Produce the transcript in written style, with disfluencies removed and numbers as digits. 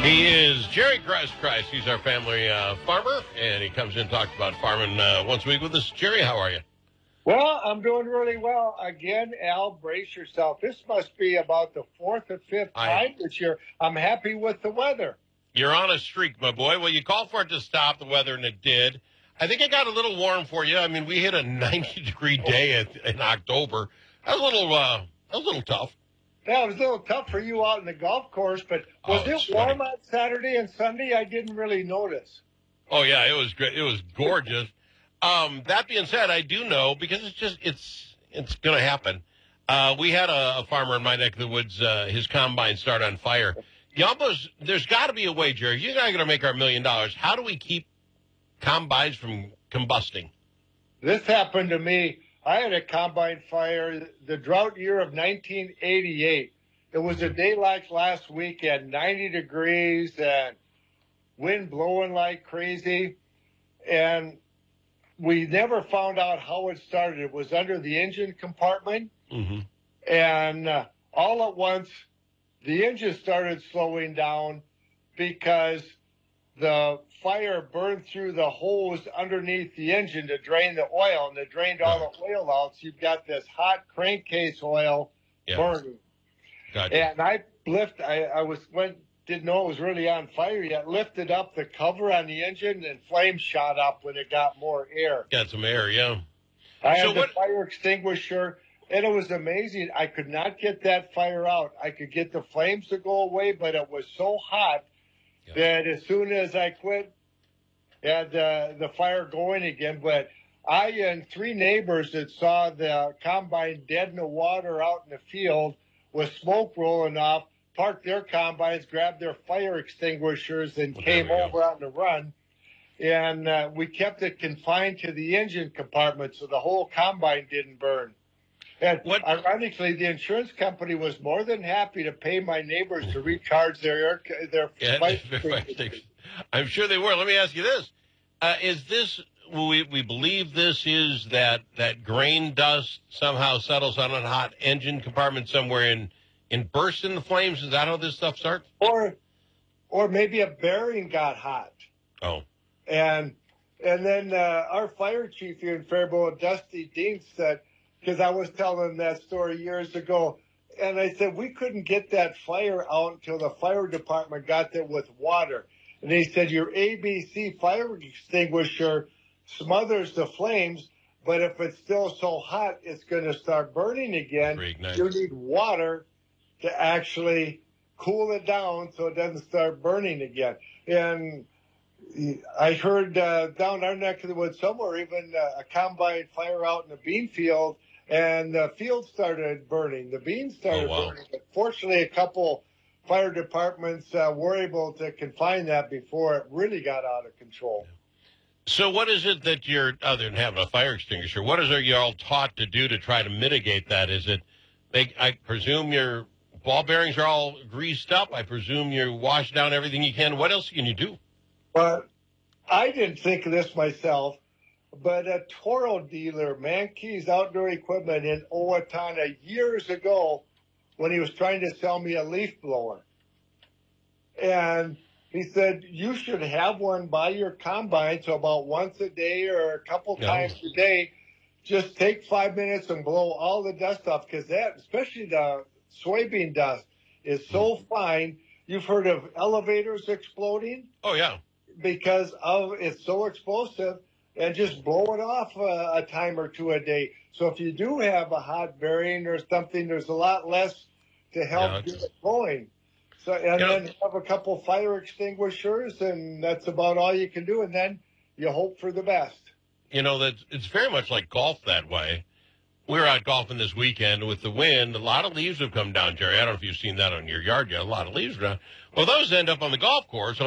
He is Jerry Christ. He's our family farmer, and he comes in and talks about farming once a week with us. Jerry, how are you? Well, I'm doing really well. Again, Al, brace yourself. This must be about the fourth or fifth time this year. I'm happy with the weather. You're on a streak, my boy. Well, you called for it to stop the weather, and it did. I think it got a little warm for you. I mean, we hit a 90-degree day in October. That was a little tough. Yeah, it was a little tough for you out in the golf course, but was it warm on Saturday and Sunday? I didn't really notice. Oh, yeah, it was great. It was gorgeous. That being said, I do know, because it's going to happen. We had a farmer in my neck of the woods, his combine started on fire. There's got to be a way, Jerry. You're not going to make our $1 million. How do we keep combines from combusting? This happened to me. I had a combine fire the drought year of 1988. It was a day like last weekend, 90 degrees and wind blowing like crazy. And we never found out how it started. It was under the engine compartment. Mm-hmm. And all at once, the engine started slowing down because the fire burned through the hose underneath the engine to drain the oil, and it drained all the oil out. So you've got this hot crankcase oil burning. Gotcha. And I didn't know it was really on fire yet. Lifted up the cover on the engine, and flames shot up when it got more air. Got some air, yeah. I had the fire extinguisher, and it was amazing. I could not get that fire out. I could get the flames to go away, but it was so hot that as soon as I quit, had the fire going again. But I and three neighbors that saw the combine dead in the water out in the field with smoke rolling off, parked their combines, grabbed their fire extinguishers, and came over on the run. And we kept it confined to the engine compartment so the whole combine didn't burn. And ironically, the insurance company was more than happy to pay my neighbors to recharge their fire extinguishers. I'm sure they were. Let me ask you this. Is this, we believe this is that grain dust somehow settles on a hot engine compartment somewhere and bursts in the flames? Is that how this stuff starts? Or maybe a bearing got hot. Oh. And then our fire chief here in Faribault, Dusty Dean, said, because I was telling that story years ago, and I said, we couldn't get that fire out until the fire department got there with water. And he said, your ABC fire extinguisher smothers the flames, but if it's still so hot, it's going to start burning again. Reignite. You need water to actually cool it down so it doesn't start burning again. And I heard down our neck of the woods somewhere, even a combine fire out in the bean field, and the field started burning. The beans started burning. But fortunately, a couple fire departments were able to confine that before it really got out of control. So what is it that you're, other than having a fire extinguisher, what is it you're all taught to do to try to mitigate that? Is it, I presume your ball bearings are all greased up. I presume you wash down everything you can. What else can you do? Well, I didn't think of this myself, but a Toro dealer, Mankey's Outdoor Equipment in Owatonna years ago, when he was trying to sell me a leaf blower. And he said, you should have one by your combine, so about once a day or a couple times a day, just take 5 minutes and blow all the dust off, because that, especially the soybean dust, is so fine. You've heard of elevators exploding? Oh, yeah. Because it's so explosive, and just blow it off a time or two a day. So if you do have a hot bearing or something, there's a lot less to help get it going. So then have a couple fire extinguishers, and that's about all you can do. And then you hope for the best. You know, it's very much like golf that way. We were out golfing this weekend with the wind. A lot of leaves have come down, Jerry. I don't know if you've seen that on your yard yet. A lot of leaves are down. Well, those end up on the golf course.